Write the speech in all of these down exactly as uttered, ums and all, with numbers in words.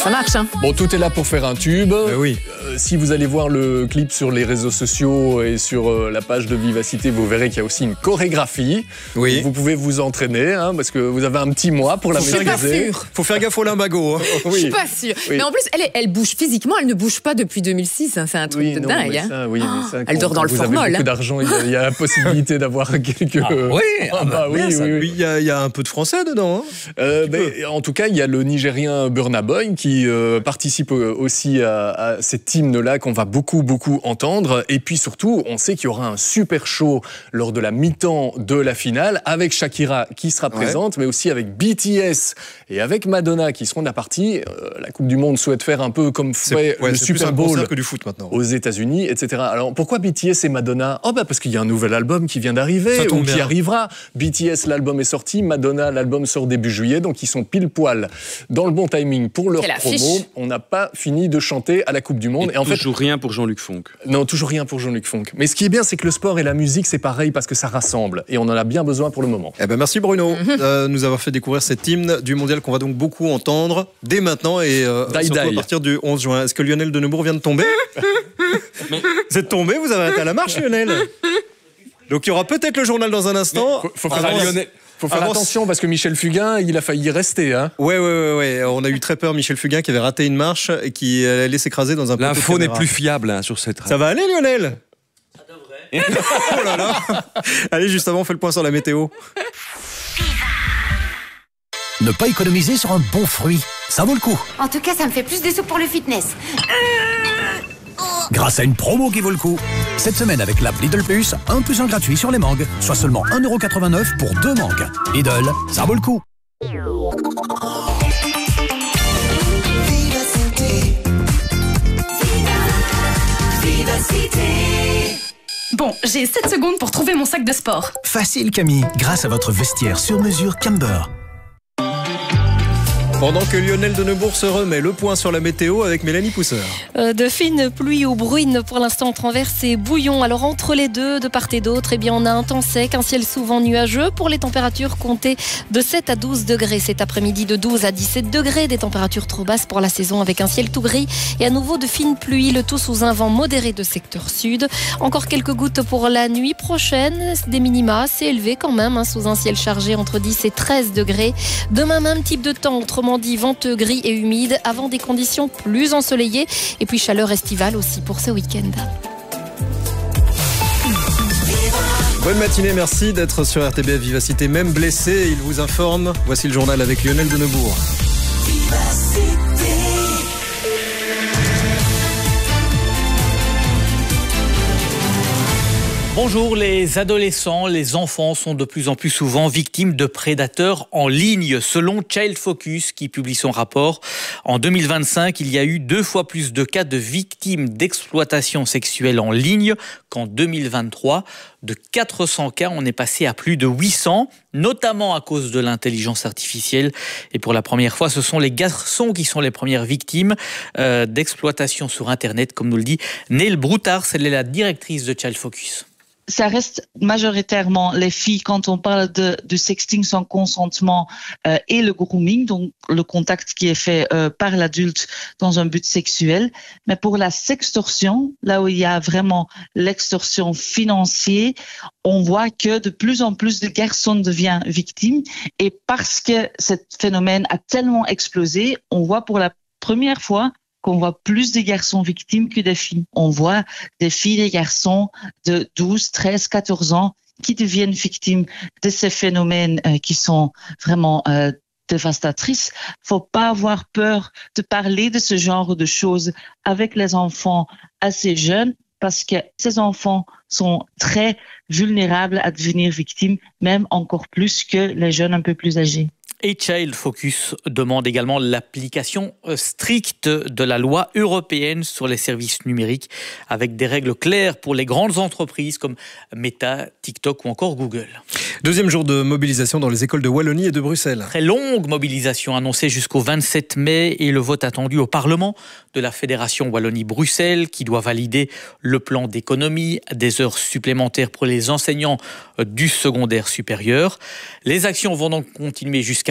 ça marche. Hein. Bon, tout est là pour faire un tube. Ben oui. Euh, si vous allez voir le clip sur les réseaux sociaux et sur euh, la page de Vivacité, vous verrez qu'il y a aussi une chorégraphie. Oui. Vous pouvez vous entraîner, hein, parce que vous avez un petit mois pour la Je suis pas maîtriser. sûre. Faut faire gaffe au limbago. Hein. Je Oui. suis pas sûre. Oui. Mais en plus, elle, est- elle bouge physiquement, elle ne bouge pas depuis deux mille six. Hein. C'est un truc Oui, de non, dingue. mais Hein. ça, oui, mais ça, Elle quand- dort dans quand le vous formol, avez beaucoup hein. d'argent, il y, a, il y a la possibilité d'avoir quelques... Ah, oui, ah, bah, oui, bien, ça. oui, oui. Il y, a, il y a un peu de français dedans. Hein. Euh, ben, en tout cas, il y a le Nigérien Burna Boy qui euh, participe aussi à, à cet hymne-là qu'on va beaucoup, beaucoup entendre. Et puis surtout, on sait qu'il y aura un super show lors de la mi-temps de la finale avec Shakira qui sera présente, ouais. mais aussi avec B T S et avec Madonna qui seront de la partie. Euh, la Coupe du Monde souhaite faire un peu comme fait ouais, le Super Bowl que du foot maintenant. aux États-Unis, et cetera. Alors pourquoi B T S et Madonna ? Oh bah parce qu'il y a un nouvel album qui vient d'arriver ou qui arrivera. B T S, l'album est sorti, Madonna, l'album sort début juillet, donc ils sont pile poil dans le bon timing pour leur Quelle promo. affiche. On n'a pas fini de chanter à la Coupe du Monde. Et, et en toujours fait, rien pour Jean-Luc Fonck. Non, toujours rien pour Jean-Luc Fonck. Mais ce qui est bien, c'est que le sport et la musique, c'est pareil parce que ça rassemble et on en a bien besoin pour le moment. Eh ben merci Bruno de euh, nous avoir fait découvrir cet hymne du mondial qu'on va donc beaucoup entendre dès maintenant et euh, Die surtout Die. à partir du onze juin. Est-ce que Lionel de Neubourg vient de tomber? Mais... Vous êtes tombé, vous avez arrêté à la marche, Lionel. Donc il y aura peut-être le journal dans un instant. Faut, faut faire, Avance. Lionel, faut faire Avance. attention parce que Michel Fugain, il a failli y rester. Hein. Ouais, ouais, ouais, ouais. On a eu très peur, Michel Fugain, qui avait raté une marche et qui allait s'écraser dans un poteau de L'info n'est caméra. plus fiable hein, sur cette Ça va aller, Lionel? Ça devrait. Oh là là. Allez, juste avant, on fait le point sur la météo. Ne pas économiser sur un bon fruit, ça vaut le coup. En tout cas, ça me fait plus de sous pour le fitness. Grâce à une promo qui vaut le coup. Cette semaine avec l'app Lidl Plus, un plus un gratuit sur les mangues, soit seulement un euro quatre-vingt-neuf pour deux mangues. Lidl, ça vaut le coup. Bon, j'ai sept secondes pour trouver mon sac de sport. Facile Camille, grâce à votre vestiaire sur mesure Camber. Pendant que Lionel de Neubourg se remet, le point sur la météo avec Mélanie Pousseur. Euh, de fines pluies ou bruines pour l'instant entre Anvers et Bouillon. Alors entre les deux, de part et d'autre, eh bien on a un temps sec, un ciel souvent nuageux. Pour les températures, comptez de sept à douze degrés cet après-midi, de douze à dix-sept degrés. Des températures trop basses pour la saison avec un ciel tout gris et à nouveau de fines pluies, le tout sous un vent modéré de secteur sud. Encore quelques gouttes pour la nuit prochaine, des minima assez élevés quand même, hein, sous un ciel chargé entre dix et treize degrés. Demain, même type de temps, autrement dit venteux, gris et humide, avant des conditions plus ensoleillées et puis chaleur estivale aussi pour ce week-end. Bonne matinée, merci d'être sur R T B F Vivacité, même blessé, il vous informe. Voici le journal avec Lionel de Neubourg. Bonjour, les adolescents, les enfants sont de plus en plus souvent victimes de prédateurs en ligne. Selon Child Focus, qui publie son rapport, en deux mille vingt-cinq, il y a eu deux fois plus de cas de victimes d'exploitation sexuelle en ligne qu'en deux mille vingt-trois. De quatre cents cas, on est passé à plus de huit cents, notamment à cause de l'intelligence artificielle. Et pour la première fois, ce sont les garçons qui sont les premières victimes euh, d'exploitation sur Internet, comme nous le dit Neil Broutard. Elle est la directrice de Child Focus. Ça reste majoritairement les filles quand on parle de, de sexting sans consentement euh, et le grooming, donc le contact qui est fait euh, par l'adulte dans un but sexuel. Mais pour la sextorsion, là où il y a vraiment l'extorsion financière, on voit que de plus en plus de garçons deviennent victimes. Et parce que ce phénomène a tellement explosé, on voit pour la première fois qu'on voit plus de garçons victimes que des filles. On voit des filles et des garçons de douze, treize, quatorze ans qui deviennent victimes de ces phénomènes euh, qui sont vraiment euh, dévastatrices. Faut pas avoir peur de parler de ce genre de choses avec les enfants assez jeunes parce que ces enfants sont très vulnérables à devenir victimes, même encore plus que les jeunes un peu plus âgés. Et Child Focus demande également l'application stricte de la loi européenne sur les services numériques avec des règles claires pour les grandes entreprises comme Meta, TikTok ou encore Google. Deuxième jour de mobilisation dans les écoles de Wallonie et de Bruxelles. Très longue mobilisation annoncée jusqu'au vingt-sept mai et le vote attendu au Parlement de la Fédération Wallonie-Bruxelles qui doit valider le plan d'économie, des heures supplémentaires pour les enseignants du secondaire supérieur. Les actions vont donc continuer jusqu'à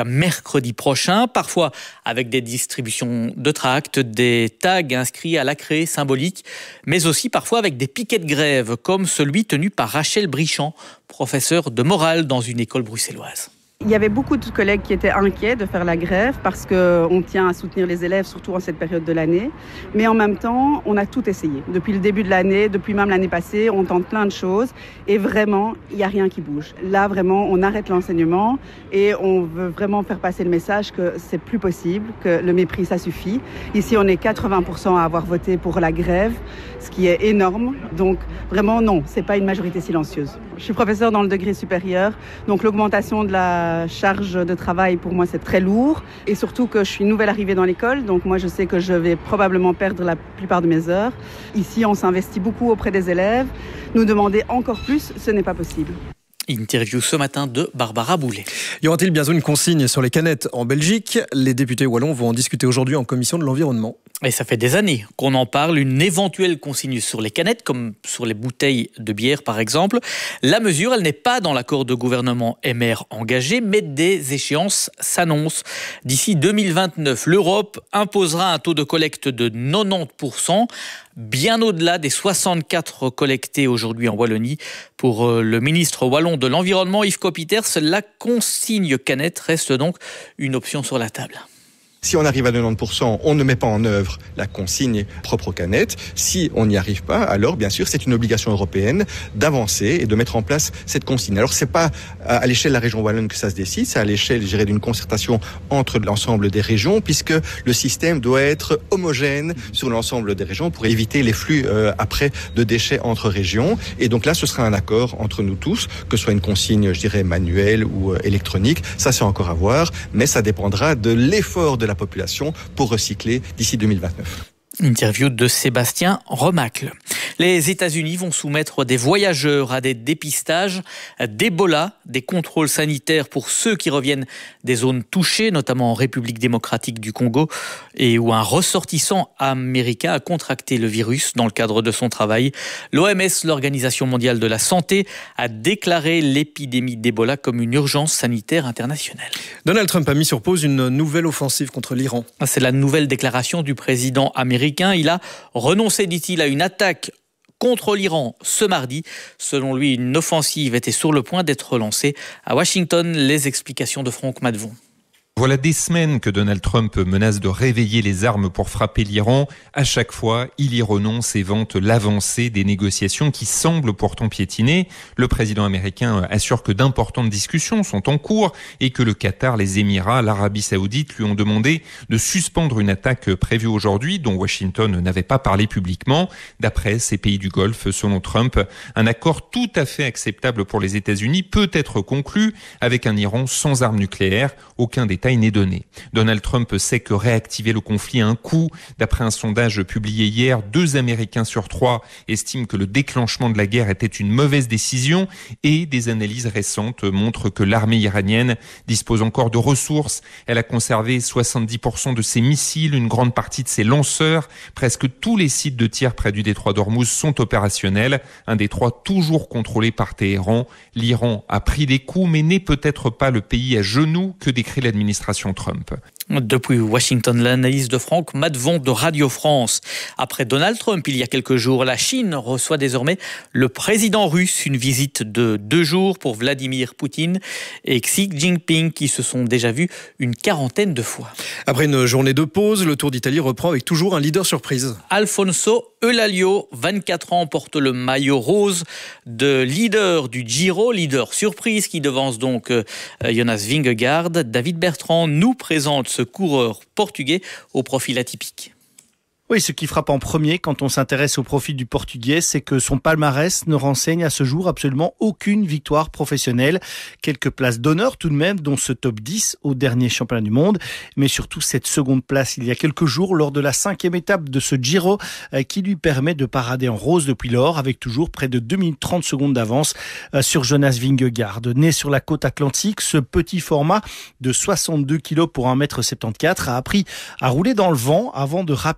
jusqu'à mercredi prochain, parfois avec des distributions de tracts, des tags inscrits à la craie symbolique, mais aussi parfois avec des piquets de grève, comme celui tenu par Rachel Brichant, professeure de morale dans une école bruxelloise. Il y avait beaucoup de collègues qui étaient inquiets de faire la grève parce qu'on tient à soutenir les élèves, surtout en cette période de l'année. Mais en même temps, on a tout essayé. Depuis le début de l'année, depuis même l'année passée, on tente plein de choses. Et vraiment, il n'y a rien qui bouge. Là, vraiment, on arrête l'enseignement et on veut vraiment faire passer le message que c'est plus possible, que le mépris, ça suffit. Ici, on est quatre-vingts pour cent à avoir voté pour la grève, ce qui est énorme. Donc, vraiment, non, ce n'est pas une majorité silencieuse. Je suis professeure dans le degré supérieur, donc l'augmentation de la charge de travail, pour moi, c'est très lourd. Et surtout que je suis nouvelle arrivée dans l'école, donc moi, je sais que je vais probablement perdre la plupart de mes heures. Ici, on s'investit beaucoup auprès des élèves. Nous demander encore plus, ce n'est pas possible. Interview ce matin de Barbara Boulet. Y aura-t-il bientôt une consigne sur les canettes en Belgique ? Les députés wallons vont en discuter aujourd'hui en commission de l'environnement. Et ça fait des années qu'on en parle, une éventuelle consigne sur les canettes, comme sur les bouteilles de bière par exemple. La mesure, elle n'est pas dans l'accord de gouvernement M R engagé, mais des échéances s'annoncent. D'ici deux mille vingt-neuf, l'Europe imposera un taux de collecte de quatre-vingt-dix pour cent, bien au-delà des soixante-quatre collectés aujourd'hui en Wallonie. Pour le ministre wallon de l'Environnement, Yves Copiters, la consigne canette reste donc une option sur la table. Si on arrive à quatre-vingt-dix pour cent, on ne met pas en œuvre la consigne propre aux canettes. Si on n'y arrive pas, alors bien sûr, c'est une obligation européenne d'avancer et de mettre en place cette consigne. Alors c'est pas à l'échelle de la région wallonne que ça se décide, c'est à l'échelle, je dirais, d'une concertation entre l'ensemble des régions, puisque le système doit être homogène sur l'ensemble des régions pour éviter les flux euh, après de déchets entre régions. Et donc là, ce sera un accord entre nous tous, que ce soit une consigne, je dirais, manuelle ou euh, électronique. Ça, c'est encore à voir, mais ça dépendra de l'effort de la population pour recycler d'ici deux mille vingt-neuf. Interview de Sébastien Remacle. Les États-Unis vont soumettre des voyageurs à des dépistages d'Ebola, des contrôles sanitaires pour ceux qui reviennent des zones touchées, notamment en République démocratique du Congo, et où un ressortissant américain a contracté le virus dans le cadre de son travail. L'O M S, l'Organisation mondiale de la santé, a déclaré l'épidémie d'Ebola comme une urgence sanitaire internationale. Donald Trump a mis sur pause une nouvelle offensive contre l'Iran. C'est la nouvelle déclaration du président américain. Il a renoncé, dit-il, à une attaque contre l'Iran ce mardi. Selon lui, une offensive était sur le point d'être lancée. À Washington, les explications de Franck Madvon. Voilà des semaines que Donald Trump menace de réveiller les armes pour frapper l'Iran. À chaque fois, il y renonce et vante l'avancée des négociations qui semblent pourtant piétiner. Le président américain assure que d'importantes discussions sont en cours et que le Qatar, les Émirats, l'Arabie Saoudite lui ont demandé de suspendre une attaque prévue aujourd'hui dont Washington n'avait pas parlé publiquement. D'après ces pays du Golfe, selon Trump, un accord tout à fait acceptable pour les États-Unis peut être conclu avec un Iran sans armes nucléaires. Aucun détail n'est donné. Donald Trump sait que réactiver le conflit a un coût. D'après un sondage publié hier, deux Américains sur trois estiment que le déclenchement de la guerre était une mauvaise décision et des analyses récentes montrent que l'armée iranienne dispose encore de ressources. Elle a conservé soixante-dix pour cent de ses missiles, une grande partie de ses lanceurs. Presque tous les sites de tir près du détroit d'Ormuz sont opérationnels. Un détroit toujours contrôlé par Téhéran. L'Iran a pris des coups mais n'est peut-être pas le pays à genoux que décrit l'administration Trump. Depuis Washington, l'analyse de Franck Madvon de Radio France. Après Donald Trump, il y a quelques jours, la Chine reçoit désormais le président russe, une visite de deux jours pour Vladimir Poutine et Xi Jinping qui se sont déjà vus une quarantaine de fois. Après une journée de pause, le Tour d'Italie reprend avec toujours un leader surprise. Alfonso Eulalio, vingt-quatre ans, porte le maillot rose de leader du Giro, leader surprise qui devance donc euh, Jonas Vingegaard. David Bertrand nous présente ce coureur portugais au profil atypique. Oui, ce qui frappe en premier quand on s'intéresse au profil du Portugais, c'est que son palmarès ne renseigne à ce jour absolument aucune victoire professionnelle. Quelques places d'honneur tout de même, dont ce top dix au dernier championnat du monde. Mais surtout cette seconde place il y a quelques jours lors de la cinquième étape de ce Giro qui lui permet de parader en rose depuis lors avec toujours près de deux minutes trente secondes d'avance sur Jonas Vingegaard. Né sur la côte atlantique, ce petit format de soixante-deux kilos pour un mètre soixante-quatorze a appris à rouler dans le vent avant de rapidement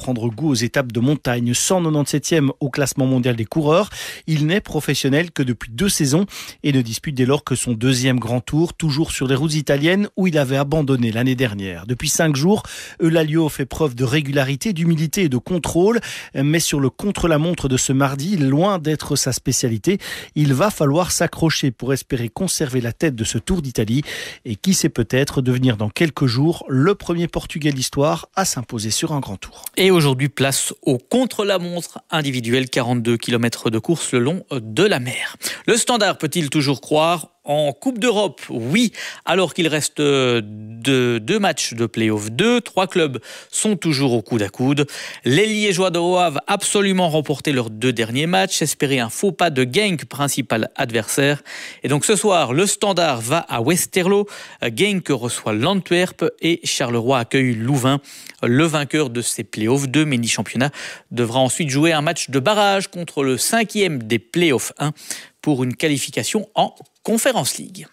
prendre goût aux étapes de montagne. cent quatre-vingt-dix-septième au classement mondial des coureurs. Il n'est professionnel que depuis deux saisons et ne dispute dès lors que son deuxième grand tour, toujours sur les routes italiennes où il avait abandonné l'année dernière. Depuis cinq jours, Eulalia fait preuve de régularité, d'humilité et de contrôle, mais sur le contre-la-montre de ce mardi, loin d'être sa spécialité, il va falloir s'accrocher pour espérer conserver la tête de ce Tour d'Italie et qui sait peut-être devenir dans quelques jours le premier Portugais d'histoire à s'imposer sur un grand tour. Et aujourd'hui, place au contre-la-montre individuel, quarante-deux kilomètres de course le long de la mer. Le Standard peut-il toujours croire en Coupe d'Europe? Oui, alors qu'il reste deux, deux matchs de play-off. Deux, trois clubs sont toujours au coude à coude. Les Liégeois de doivent absolument remporter leurs deux derniers matchs, espérer un faux pas de Genk, principal adversaire. Et donc ce soir, le Standard va à Westerlo, Genk reçoit l'Antwerp et Charleroi accueille Louvain. Le vainqueur de ces play-offs deux mini-championnats devra ensuite jouer un match de barrage contre le cinquième des play-offs un pour une qualification en Conference League.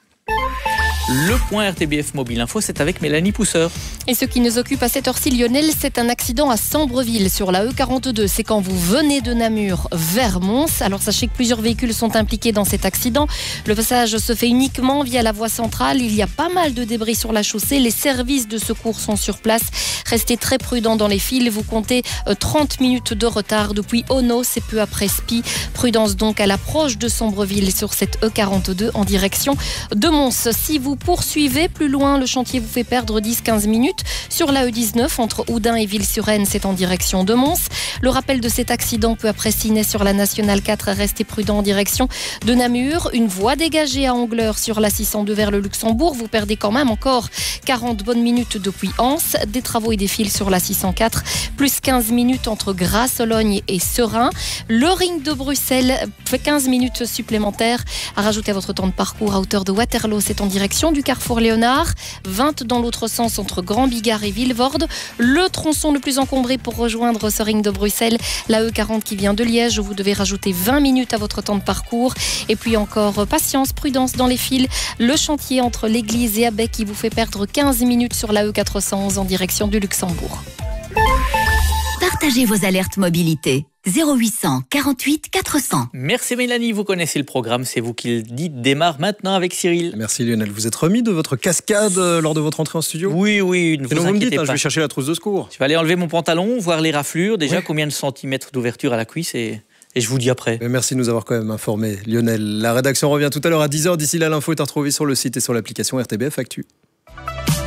Le point R T B F Mobile Info, c'est avec Mélanie Pousseur. Et ce qui nous occupe à cette heure-ci, Lionel, c'est un accident à Sambreville sur la E quarante-deux. C'est quand vous venez de Namur vers Mons. Alors sachez que plusieurs véhicules sont impliqués dans cet accident. Le passage se fait uniquement via la voie centrale. Il y a pas mal de débris sur la chaussée. Les services de secours sont sur place. Restez très prudents dans les files. Vous comptez trente minutes de retard depuis Ono, c'est peu après Spi. Prudence donc à l'approche de Sambreville sur cette E quarante-deux en direction de Mons. Si vous poursuivez plus loin, le chantier vous fait perdre dix à quinze minutes. Sur la E dix-neuf, entre Oudin et Ville-sur-Aisne, c'est en direction de Mons. Le rappel de cet accident peu après Ciney sur la Nationale quatre, restez prudent en direction de Namur. Une voie dégagée à Angleur sur la six cent deux vers le Luxembourg. Vous perdez quand même encore quarante bonnes minutes depuis Anse. Des travaux et des fils sur la six cent quatre, plus quinze minutes entre Grasse-Sologne et Serein. Le ring de Bruxelles fait quinze minutes supplémentaires à rajouter à votre temps de parcours à hauteur de Waterloo. C'est en direction du carrefour Léonard, vingt dans l'autre sens entre Grand Bigard et Villevorde. Le tronçon le plus encombré pour rejoindre ce ring de Bruxelles, la E quarante qui vient de Liège, où vous devez rajouter vingt minutes à votre temps de parcours. Et puis encore patience, prudence dans les files. Le chantier entre l'église et Abec qui vous fait perdre quinze minutes sur la E quatre cent onze en direction du Luxembourg. Partagez vos alertes mobilité. zéro huit cent quarante-huit quatre cents. Merci Mélanie, vous connaissez le programme, c'est vous qui le dites. Démarre maintenant avec Cyril. Merci Lionel, vous êtes remis de votre cascade lors de votre entrée en studio? Oui, oui, ne vous, vous inquiétez me dites, pas. Hein, je vais chercher la trousse de secours. Je vais aller enlever mon pantalon, voir les raflures, déjà oui. Combien de centimètres d'ouverture à la cuisse et... Et je vous dis après. Mais merci de nous avoir quand même informé, Lionel. La rédaction revient tout à l'heure à dix heures. D'ici là, l'info est à retrouver sur le site et sur l'application R T B F Actu.